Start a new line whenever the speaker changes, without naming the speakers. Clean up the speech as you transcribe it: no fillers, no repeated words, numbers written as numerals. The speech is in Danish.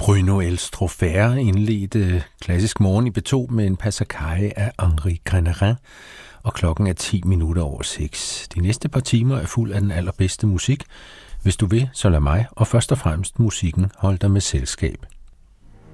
Bruno Elstrofer indledte Klassisk Morgen i P2 med en Passacaglie af Henri Grénerin, og klokken er 6:10. De næste par timer er fuld af den allerbedste musik. Hvis du vil, så lad mig, og først og fremmest musikken, holde dig med selskab.